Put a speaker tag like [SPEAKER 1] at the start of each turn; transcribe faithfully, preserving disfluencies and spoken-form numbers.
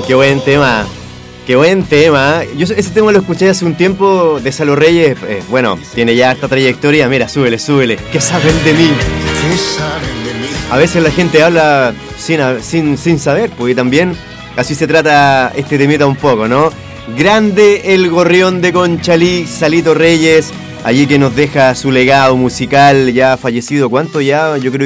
[SPEAKER 1] Qué buen tema. Qué buen tema. Yo ese tema lo escuché hace un tiempo de Salo Reyes. Eh, bueno, tiene ya esta trayectoria. Mira, súbele, súbele. ¿Qué saben de mí?
[SPEAKER 2] ¿Qué saben de mí?
[SPEAKER 1] A veces la gente habla sin, sin, sin saber, porque también así se trata este temita un poco, ¿no? Grande el gorrión de Conchalí, Salito Reyes, allí que nos deja su legado musical, ya fallecido. ¿Cuánto ya? Yo creo